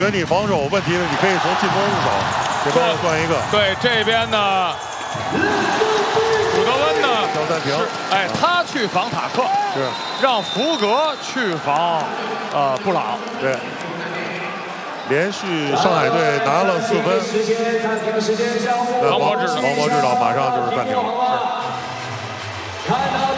觉得你防守有问题的，你可以从进攻入手，这边断一个。 对，这边呢，古德温呢， 肖三平， 哎，他去防塔克， 是让福格去防布朗。 对，连续上海队拿了4分，那王柏志马上就是暂停了。是。